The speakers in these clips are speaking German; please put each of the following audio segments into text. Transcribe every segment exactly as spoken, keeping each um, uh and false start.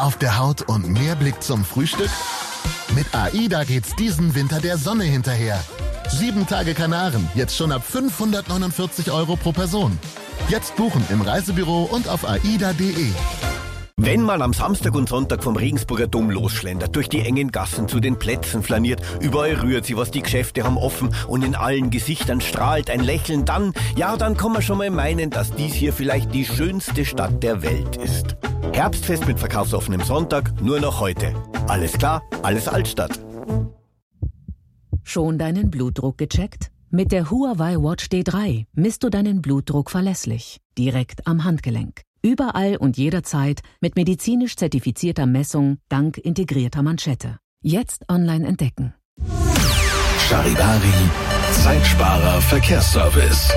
auf der Haut und mehr Blick zum Frühstück? Mit AIDA geht's diesen Winter der Sonne hinterher. Sieben Tage Kanaren, jetzt schon ab fünfhundertneunundvierzig Euro pro Person. Jetzt buchen im Reisebüro und auf aida punkt de. Wenn man am Samstag und Sonntag vom Regensburger Dom losschlendert, durch die engen Gassen zu den Plätzen flaniert, überall rührt sie, was die Geschäfte haben offen und in allen Gesichtern strahlt ein Lächeln, dann, ja, dann kann man schon mal meinen, dass dies hier vielleicht die schönste Stadt der Welt ist. Herbstfest mit verkaufsoffenem Sonntag, nur noch heute. Alles klar, alles Altstadt. Schon deinen Blutdruck gecheckt? Mit der Huawei Watch D drei misst du deinen Blutdruck verlässlich, direkt am Handgelenk. Überall und jederzeit mit medizinisch zertifizierter Messung dank integrierter Manschette. Jetzt online entdecken. Charivari, Zeitsparer Verkehrsservice.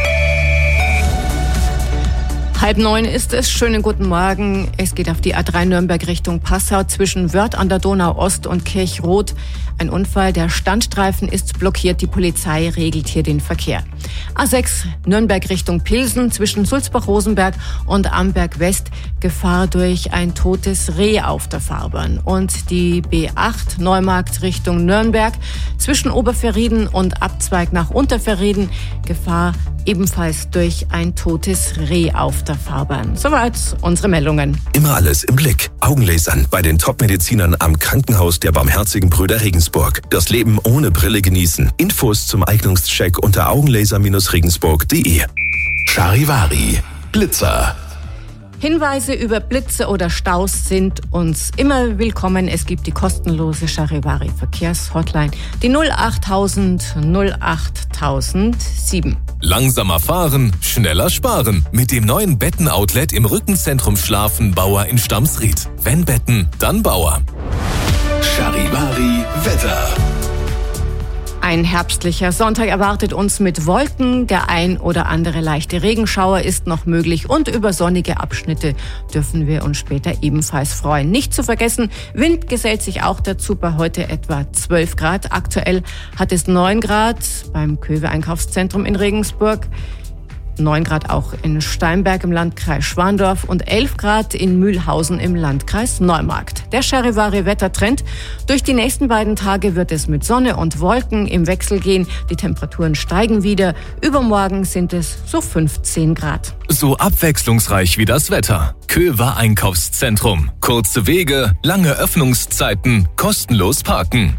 Halb neun ist es. Schönen guten Morgen. Es geht auf die A drei Nürnberg Richtung Passau zwischen Wörth an der Donau Ost und Kirchroth. Ein Unfall, der Standstreifen ist blockiert. Die Polizei regelt hier den Verkehr. A sechs Nürnberg Richtung Pilsen zwischen Sulzbach-Rosenberg und Amberg West. Gefahr durch ein totes Reh auf der Fahrbahn. Und die B acht Neumarkt Richtung Nürnberg zwischen Oberverrieden und Abzweig nach Unterverrieden. Gefahr ebenfalls durch ein totes Reh auf der Fahrbahn. Soweit unsere Meldungen. Immer alles im Blick. Augenlasern bei den Top-Medizinern am Krankenhaus der Barmherzigen Brüder Regensburg. Das Leben ohne Brille genießen. Infos zum Eignungscheck unter augenlaser regensburg punkt de. Charivari, Blitzer. Hinweise über Blitze oder Staus sind uns immer willkommen. Es gibt die kostenlose Charivari Verkehrshotline, die null achttausend null achttausend sieben. Langsamer fahren, schneller sparen. Mit dem neuen Betten-Outlet im Rückenzentrum Schlafen Bauer in Stamsried. Wenn Betten, dann Bauer. Charivari Wetter. Ein herbstlicher Sonntag erwartet uns mit Wolken. Der ein oder andere leichte Regenschauer ist noch möglich und über sonnige Abschnitte dürfen wir uns später ebenfalls freuen. Nicht zu vergessen, Wind gesellt sich auch dazu, bei heute etwa zwölf Grad. Aktuell hat es neun Grad beim Köwe Einkaufszentrum in Regensburg. neun Grad auch in Steinberg im Landkreis Schwandorf und elf Grad in Mühlhausen im Landkreis Neumarkt. Der Charivari-Wettertrend. Durch die nächsten beiden Tage wird es mit Sonne und Wolken im Wechsel gehen. Die Temperaturen steigen wieder. Übermorgen sind es so fünfzehn Grad. So abwechslungsreich wie das Wetter. Köwe Einkaufszentrum. Kurze Wege, lange Öffnungszeiten, kostenlos parken.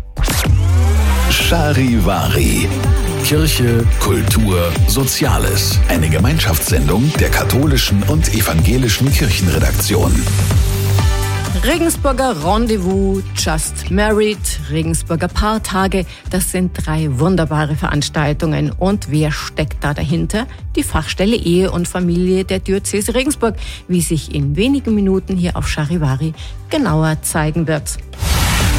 Charivari. Kirche, Kultur, Soziales. Eine Gemeinschaftssendung der katholischen und evangelischen Kirchenredaktion. Regensburger Rendezvous, Just Married, Regensburger Paartage, das sind drei wunderbare Veranstaltungen. Und wer steckt da dahinter? Die Fachstelle Ehe und Familie der Diözese Regensburg, wie sich in wenigen Minuten hier auf Charivari genauer zeigen wird.